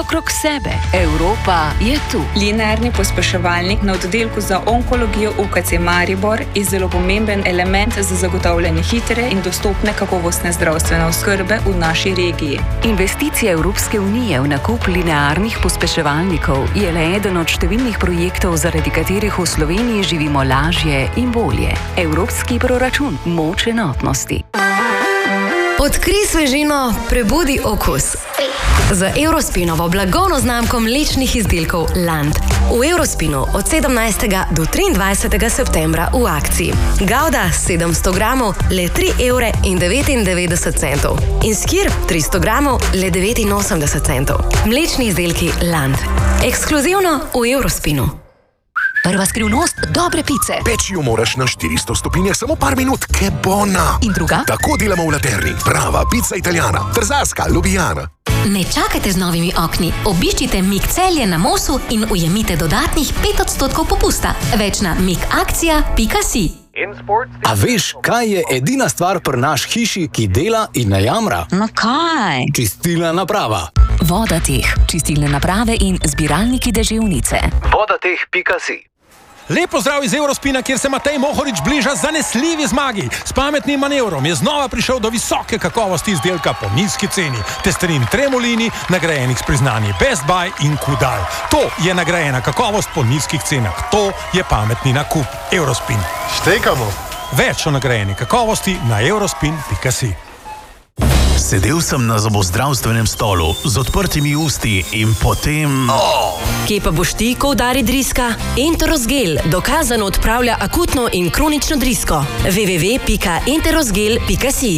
okrog sebe. Evropa je tu. Linearni pospeševalnik na oddelku za onkologijo UKC Maribor je zelo pomemben element za zagotavljanje hitre in dostopne kakovostne zdravstvene oskrbe v naši regiji. Investicija Evropske unije v nakup linearnih pospeševalnikov je le eden od številnih projektov, zaradi katerih v Sloveniji živimo lažje in bolje. Evropski proračun, moč enotnosti. Odkrij svežino, prebudi okus. Z Eurospinovo blagovno znamko mlečnih izdelkov Land. V Eurospinu od 17. do 23. septembra v akciji. Gouda 700 gramov le 3,99 € in skir 300 gramov le 89 centov. Mlečni izdelki Land. Ekskluzivno v Eurospinu. Prva skrivnost dobre pice. Peči jo moraš na 400 stopinjah samo par minut, ke bona. In druga? Tako delamo v Laterni. Prava pica italijana. Trzaska, Ljubljana. Ne čakajte z novimi okni. Obiščite Mik Celje na Mosu in ujemite dodatnih 5% popusta. Več na mikakcija.si. A veš, kaj je edina stvar pri naš hiši, ki dela in ne jamra? No kaj? Čistilna naprava. Vodateh, čistilne naprave in zbiralniki deževnice. Vodateh.si. Lep pozdrav iz Eurospina, kjer se Matej Mohorič bliža zanesljivi zmagi. S pametnim manevrom je znova prišel do visoke kakovosti izdelka po nizki ceni. Testerin Tremolini, nagrajenih s priznanji Best Buy in Kudal. To je nagrajena kakovost po nizkih cenah. To je pametni nakup. Eurospin. Štekamo. Več o nagrajeni kakovosti na eurospin.si. Sedel sem na zobozdravstvenem stolu z odprtimi usti in potem... Kje pa boš ti, ko udari driska? Enterosgel dokazano odpravlja akutno in kronično drisko. www.enterosgel.si.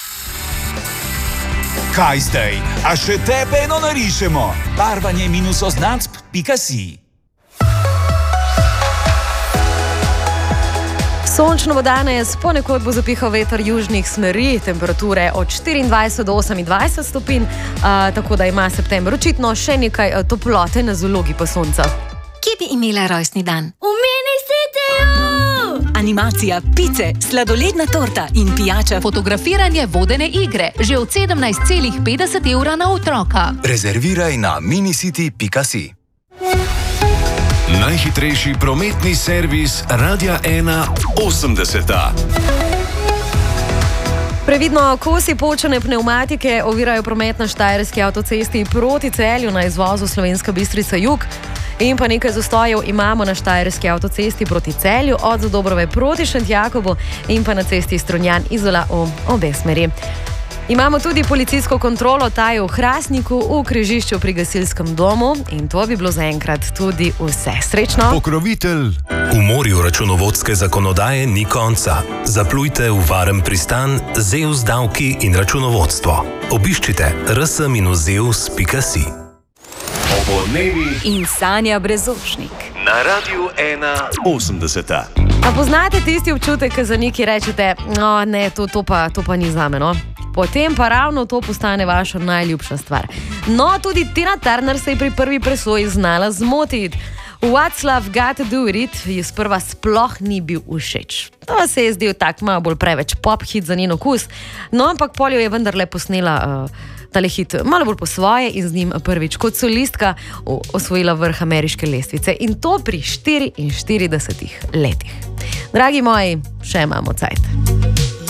Kaj zdaj? A še tebe eno narišemo? Barvanje minus označb.si. Sončno bo danes, ponekod bo zapihal veter južnih smeri, temperature od 24 do 28 stopinj, tako da ima september očitno še nekaj toplote na zalogi pa sonca. Kje bi imela rojstni dan? V mini Cityju! Animacija, pice, sladoledna torta in pijača, fotografiranje, vodene igre. Že od 17,50 € na otroka. Rezerviraj na minicity.si. Najhitrejši prometni servis Radia 1 80. Previdno, kosi počene pnevmatike ovirajo promet na štajerski avtocesti proti Celju na izvozu Slovenska Bistrica jug. In pa nekaj zastojev imamo na štajerski avtocesti proti Celju od Zadobrove proti Šentjakobu in pa na cesti Strunjan Izola v obe smeri. Imamo tudi policijsko kontrolo, ta je v Hrastniku, v križišču pri gasilskem domu in to bi bilo zaenkrat tudi vse. Srečno! Pokrovitelj. V morju računovodske zakonodaje ni konca. Zaplujte v varen pristan Zeus davki in računovodstvo. Obiščite rs-zeus.si. In Sanja Brezočnik. Na Radiu 1 80. A poznate tisti občutek, ko za neki rečete, no ne, to pa ni zame, no? Potem pa ravno to postane vaša najljubša stvar. No, tudi Tina Turner se je pri prvi presoji znala zmotiti. What's Love Got to Do With It ji sprva sploh ni bil všeč. To se je zdel tak malo bolj preveč pop hit za njen okus, no ampak pol jo je vendarle posnela tale hit malo bolj po svoje in z njim prvič kot solistka osvojila vrh ameriške lestvice in to pri 44 letih. Dragi moji, še imamo cajt.